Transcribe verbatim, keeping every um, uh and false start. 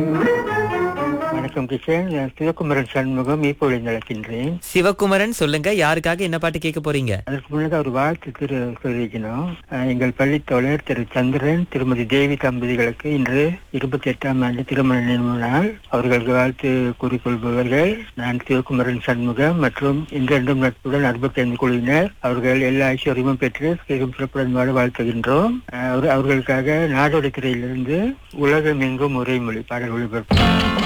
வணக்கம் கிஷன், நான் சிவகுமரன் சண்முகம் இப்பொழுது நடக்கின்றேன். சிவகுமரன், சொல்லுங்க, யாருக்காக என்ன பாட்டு கேட்க போறீங்க? அதற்கு முன்னதாக ஒரு வாழ்த்து திரு சொல்லிக்கணும். அஹ், எங்கள் பள்ளி தோழர் திரு சந்திரன் திருமதி தேவி தம்பதிகளுக்கு இன்று இருபத்தி எட்டாம் ஆண்டு திருமண நினைவு நாள். அவர்களுக்கு வாழ்த்து கூறிக்கொள்பவர்கள் நான் சிவகுமரன் சண்முகம் மற்றும் இன்றென்றும் நட்புடன் அறுபத்தி ஐந்து குழுவினர். அவர்கள் எல்லா ஐஸ்வர்யமும் பெற்று மிகவும் சிறப்புடன் வாழ வாழ்த்துகின்றோம். அஹ், அவர்- அவர்களுக்காக நாடோடி திரையிலிருந்து உலகம் எங்கும் ஒரே மொழி பாடல் ஒளிபரப்பு.